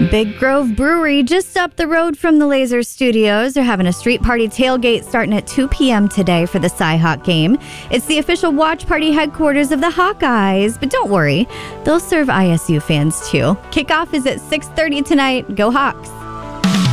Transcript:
Big Grove Brewery, just up the road from the Laser Studios. They're having a street party tailgate starting at 2 p.m. today for the Cy-Hawk game. It's the official watch party headquarters of the Hawkeyes, but don't worry, they'll serve ISU fans too. Kickoff is at 6:30 tonight. Go Hawks!